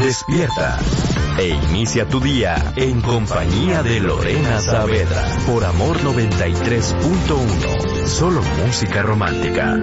Despierta e inicia tu día en compañía de Lorena Saavedra por Amor 93.1. Solo música romántica.